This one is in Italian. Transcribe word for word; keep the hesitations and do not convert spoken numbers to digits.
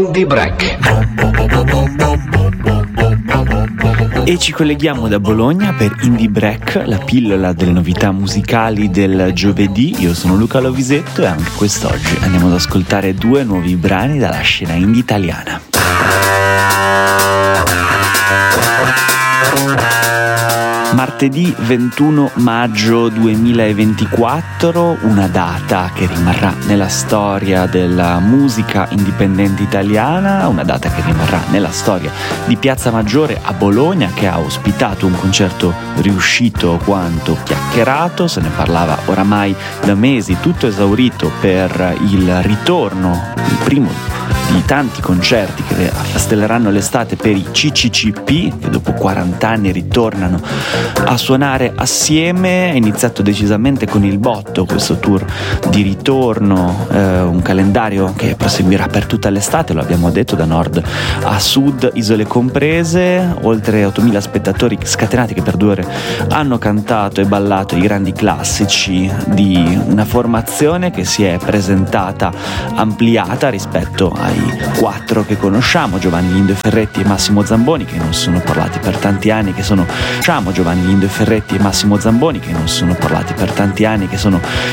Indie Break. E ci colleghiamo da Bologna per Indie Break, la pillola delle novità musicali del giovedì. Io sono Luca Lovisetto e anche quest'oggi andiamo ad ascoltare due nuovi brani dalla scena indie italiana. Martedì ventuno maggio duemilaventiquattro, una data che rimarrà nella storia della musica indipendente italiana, una data che rimarrà nella storia di Piazza Maggiore a Bologna, che ha ospitato un concerto riuscito quanto chiacchierato. Se ne parlava oramai da mesi, tutto esaurito per il ritorno, il primo di tanti concerti che affastelleranno l'estate per i C C C P, che dopo quaranta anni ritornano a suonare assieme. È iniziato decisamente con il botto questo tour di ritorno, eh, un calendario che proseguirà per tutta l'estate, lo abbiamo detto, da nord a sud, isole comprese. Oltre ottomila spettatori scatenati che per due ore hanno cantato e ballato i grandi classici di una formazione che si è presentata ampliata rispetto ai quattro che conosciamo: Giovanni Lindo e Ferretti e Massimo Zamboni, che non sono parlati per tanti anni, che sono diciamo Giovanni Lindo e Ferretti e Massimo Zamboni che non sono parlati per tanti anni, che sono